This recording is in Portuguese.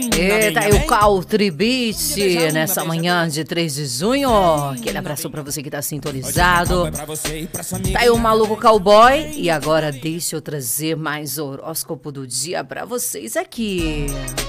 Eita, e o Country Beat nessa manhã de 3 de junho. Aquele abraço pra você que tá sintonizado. Tá aí o Maluco Cowboy. E agora deixa eu trazer mais horóscopo do dia pra vocês aqui.